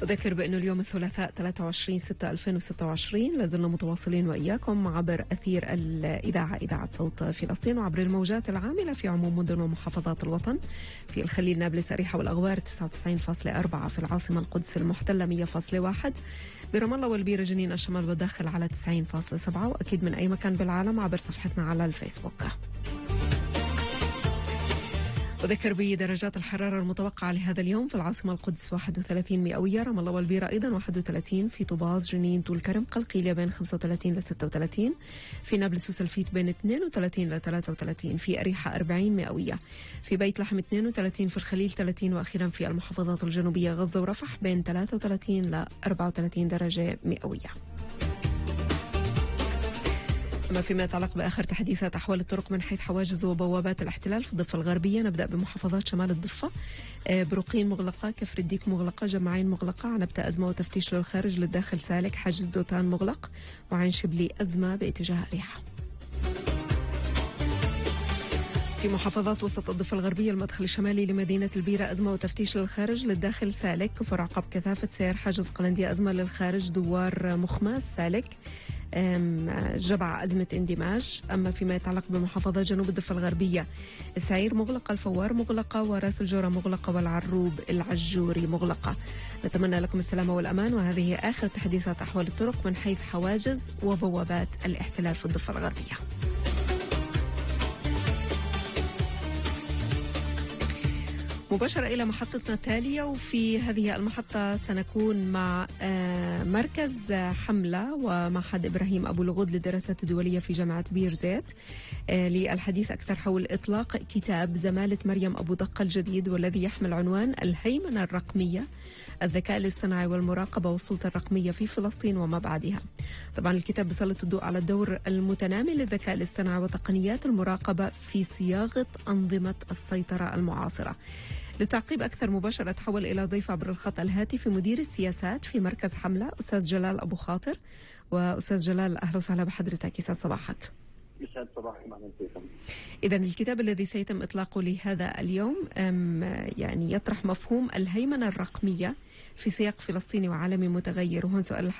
أذكر بأنه اليوم الثلاثاء 23/6/2026 لازلنا متواصلين وإياكم عبر أثير الإذاعة إذاعة صوت فلسطين وعبر الموجات العاملة في عموم مدن ومحافظات الوطن في الخليل نابلس أريحة والأغوار 99.4 في العاصمة القدس المحتلة 100.1 برام الله والبيرة جنين الشمال والداخل على 90.7 وأكيد من أي مكان بالعالم عبر صفحتنا على الفيسبوك. أذكر بدرجات الحرارة المتوقعة لهذا اليوم في العاصمة القدس 31 مئوية، رام الله والبيرة أيضا 31، في طوباس جنين طول كرم قلقيلية بين 35 ل 36، في نابلس وسلفيت بين 32 ل 33، في أريحة 40 مئوية، في بيت لحم 32، في الخليل 30، وأخيرا في المحافظات الجنوبية غزة ورفح بين 33 ل 34 درجة مئوية. أما فيما يتعلق بآخر تحديثات أحوال الطرق من حيث حواجز وبوابات الاحتلال في الضفة الغربية، نبدأ بمحافظات شمال الضفة. بروقين مغلقة، كفر الديك مغلقة، جمعين مغلقة، عنبتة أزمة وتفتيش للخارج للداخل سالك، حاجز دوتان مغلق، وعين شبلي أزمة باتجاه أريحة. في محافظات وسط الضفة الغربية المدخل الشمالي لمدينة البيرة أزمة وتفتيش للخارج للداخل سالك، كفر عقب كثافة سير، حاجز قلندية أزمة للخارج، دوار مخماس سالك، جبع أزمة اندماج. أما فيما يتعلق بمحافظات جنوب الضفة الغربية، سعير مغلقة، الفوار مغلقة، وراس الجورة مغلقة، والعروب العجوري مغلقة. نتمنى لكم السلامة والأمان، وهذه آخر تحديثات أحوال الطرق من حيث حواجز وبوابات الاحتلال في الضفة الغربية. مباشرة إلى محطتنا التالية، وفي هذه المحطة سنكون مع مركز حملة ومعهد إبراهيم أبو الغود للدراسات الدولية في جامعة بير زيت للحديث أكثر حول إطلاق كتاب زمالة مريم أبو دقة الجديد، والذي يحمل عنوان الهيمنة الرقمية، الذكاء الاصطناعي والمراقبة والسلطة الرقمية في فلسطين وما بعدها. طبعا الكتاب بيسلط الضوء على الدور المتنامي للذكاء الاصطناعي وتقنيات المراقبة في صياغة أنظمة السيطرة المعاصرة. للتعقيب أكثر مباشرة أتحول إلى ضيف عبر الخط الهاتفي مدير السياسات في مركز حملة أستاذ جلال أبو خاطر. وأستاذ جلال أهلا وسهلا بحضرتك، يسعد صباحك. يسعد صباحك معنا فيكم. إذا الكتاب الذي سيتم إطلاقه لهذا اليوم يعني يطرح مفهوم الهيمنة الرقمية في سياق فلسطيني وعالمي متغير، وهون سؤال